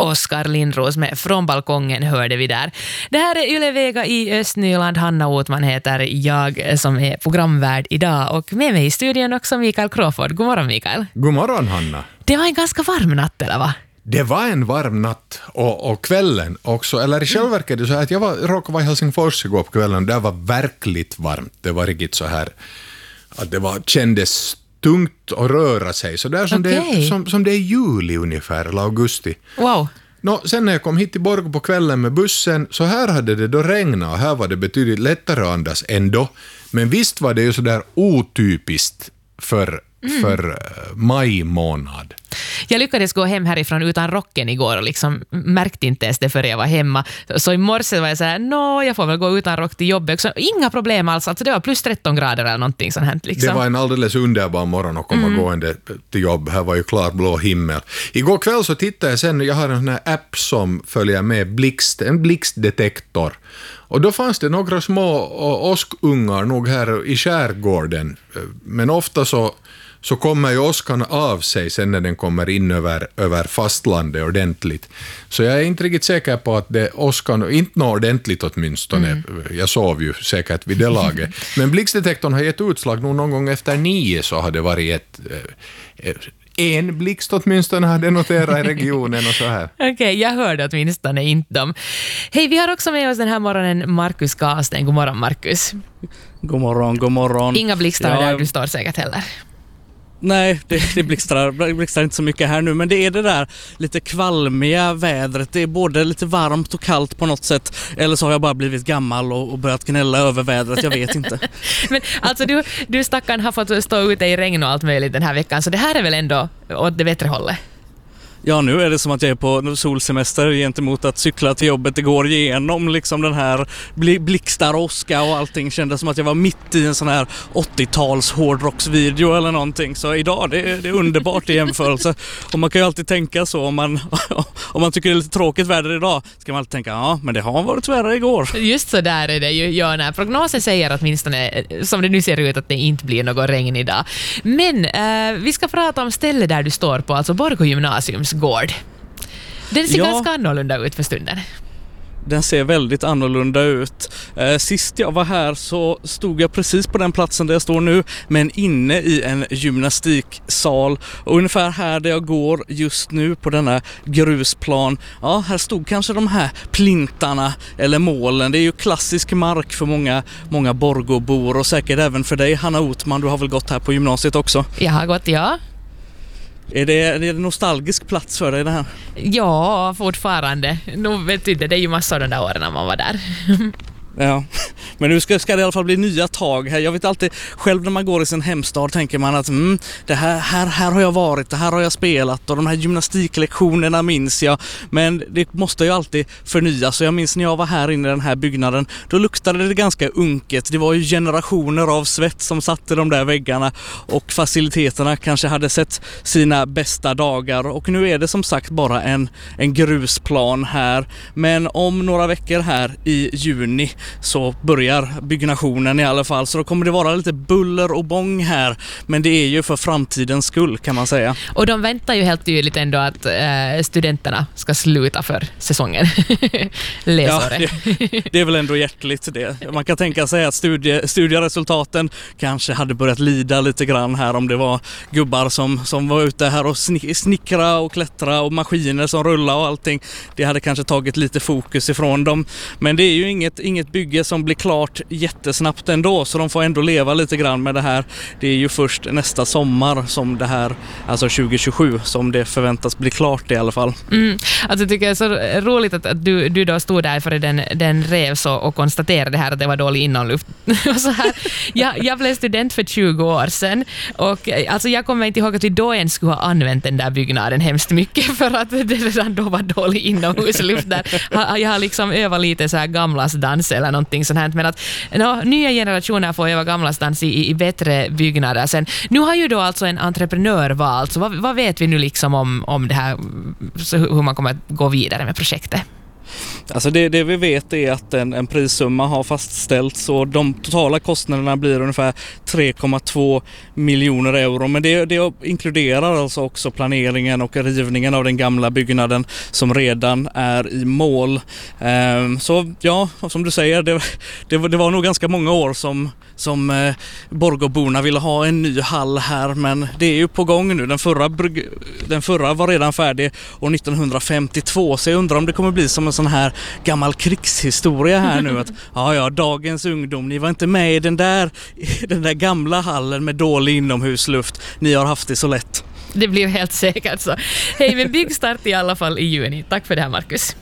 Oskar Lindros med Från balkongen hörde vi där. Det här är Yle Vega i Östnyland. Hanna Åtman heter jag som är programvärd idag. Och med mig i studion också Mikael Crawford. God morgon Mikael. God morgon Hanna. Det var en ganska varm natt eller va? Det var en varm natt och kvällen också. Eller i själva verket är det så här att jag råkade vara i Helsingfors igår på kvällen. Det var verkligt varmt. Det var riktigt så här att det kändes tungt att röra sig. Så där som det är juli ungefär, eller augusti. Wow. Sen när jag kom hit till Borgå på kvällen med bussen, så här hade det då regnat och här var det betydligt lättare att andas ändå. Men visst var det ju så där otypiskt för maj månad. Jag lyckades gå hem härifrån utan rocken igår och liksom märkte inte ens det förrän jag var hemma. Så i morse var jag så här, jag får väl gå utan rock till jobbet. Så inga problem alls. Alltså det var plus 13 grader eller någonting sånt här. Liksom. Det var en alldeles underbar morgon att komma gående till jobb. Här var ju klart blå himmel. Igår kväll så tittade jag sen, jag har en sån här app som följer med en blixtdetektor. Och då fanns det några små åskungar nog här i skärgården. Men ofta så kommer ju åskan av sig sen när den kommer in över fastlandet ordentligt. Så jag är inte riktigt säker på att åskan inte når ordentligt åtminstone. Jag sov ju säkert vid det laget. Men blixtdetektorn har gett utslag någon gång efter 9 så har det varit en blixt åtminstone hade noterat i regionen och så här. Okej, jag hörde åtminstone inte dem. Hej, vi har också med oss den här morgonen Markus Karlsten. God morgon Markus. God morgon. Inga blixtar där du står säkert heller. Nej, det blixtrar inte så mycket här nu, men det är det där lite kvalmiga vädret. Det är både lite varmt och kallt på något sätt, eller så har jag bara blivit gammal och börjat gnälla över vädret, jag vet inte. Men alltså du stackarn har fått stå ute i regn och allt möjligt den här veckan, så det här är väl ändå åt det bättre hållet? Ja, nu är det som att jag är på solsemester gentemot att cykla till jobbet. Det går igenom liksom den här blixtar, åska och allting. Kändes som att jag var mitt i en sån här 80-tals hårdrocksvideo eller någonting. Så idag, det är underbart i jämförelse. Och man kan ju alltid tänka så om man tycker det är lite tråkigt väder idag. Ska man alltid tänka, men det har varit värre igår. Just så där är det ju. Ja, när prognosen säger åtminstone, som det nu ser ut, att det inte blir någon regn idag. Men vi ska prata om stället där du står på, alltså Borgå gymnasiums gård. Den ser ganska annorlunda ut för stunden. Den ser väldigt annorlunda ut. Sist jag var här så stod jag precis på den platsen där jag står nu, men inne i en gymnastiksal. Och ungefär här där jag går just nu på denna grusplan, här stod kanske de här plintarna eller målen. Det är ju klassisk mark för många Borgåbor och säkert även för dig, Hanna Åtman. Du har väl gått här på gymnasiet också? Jag har gått, ja. Är det en nostalgisk plats för dig det här? Ja, fortfarande. Nu vet du, det är ju massor av de där åren när man var där. Ja, men nu ska det i alla fall bli nya tag här. Jag vet alltid, själv när man går i sin hemstad tänker man att det här har jag varit, det här har jag spelat och de här gymnastiklektionerna minns jag. Men det måste ju alltid förnyas. Så jag minns när jag var här inne i den här byggnaden, då luktade det ganska unket. Det var ju generationer av svett som satt i de där väggarna och faciliteterna kanske hade sett sina bästa dagar. Och nu är det som sagt bara en grusplan här. Men om några veckor här i juni så börjar byggnationen i alla fall, så då kommer det vara lite buller och bång här, men det är ju för framtidens skull kan man säga. Och de väntar ju helt tydligt ändå att studenterna ska sluta för säsongen. Läsåret. Ja, det är väl ändå hjärtligt det. Man kan tänka sig att studieresultaten kanske hade börjat lida lite grann här om det var gubbar som var ute här och snickra och klättra och maskiner som rullar och allting. Det hade kanske tagit lite fokus ifrån dem, men det är ju inget bygge som blir klart jättesnabbt ändå, så de får ändå leva lite grann med det här. Det är ju först nästa sommar som det här, alltså 2027, som det förväntas bli klart i alla fall. Alltså tycker jag är så roligt att du då stod där för den revs och konstaterade här att det var dålig innanluft. Och så här, jag blev student för 20 år sedan och alltså jag kommer inte ihåg att vi då ens skulle ha använt den där byggnaden hemskt mycket för att det redan då var dålig inomhusluft där. Jag har liksom övat lite så här gamlasdans eller någonting sånt här, men att nya generationer får öva gamlasdans i bättre byggnader. Sen, nu har ju då alltså en entreprenör valt, så vad vet vi nu liksom om det här, så hur man kommer att gå vidare med projektet? Alltså det vi vet är att en prissumma har fastställts och de totala kostnaderna blir ungefär 3,2 miljoner euro. Men det inkluderar alltså också planeringen och rivningen av den gamla byggnaden som redan är i mål. Så ja, som du säger, det var nog ganska många år som Borgåborna ville ha en ny hall här, men det är ju på gång nu. Den förra var redan färdig år 1952, så jag undrar om det kommer bli som en sån här gammal krigshistoria här nu att ja, dagens ungdom, ni var inte med i den där gamla hallen med dålig inomhusluft. Ni har haft det så lätt. Det blir helt säkert så. Hej, men byggstart i alla fall i juni. Tack för det här, Markus.